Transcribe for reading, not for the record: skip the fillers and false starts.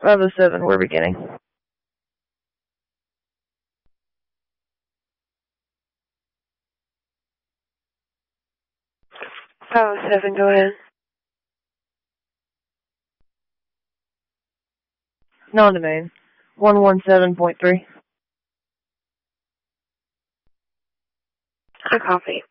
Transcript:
507, we're beginning. 507, go ahead. Non-domain. 117.3. I copy.